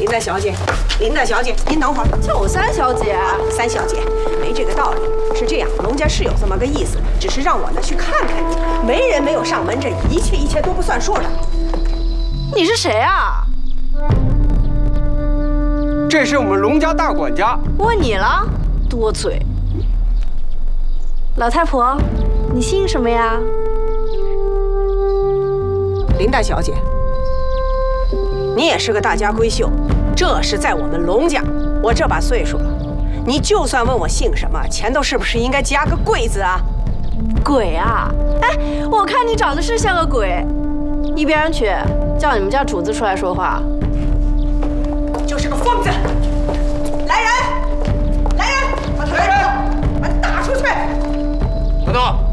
林大小姐，林大小姐，您等会儿。 就三小姐， 三小姐，没这个道理。是这样，龙家是有这么个意思，只是让我呢去看看你。没人没有上门，这一切都不算数的。 你是谁啊？ 这是我们龙家大管家。 问你了，多嘴。老太婆，你姓什么呀？ 林大小姐，你也是个大家闺秀，这是在我们龙家。我这把岁数了，你就算问我姓什么，前头是不是应该加个贵字啊？ 鬼啊！哎，我看你长得是像个鬼，一边去，叫你们家主子出来说话。 就是个疯子！来人，来人，把他打出去！ 等等。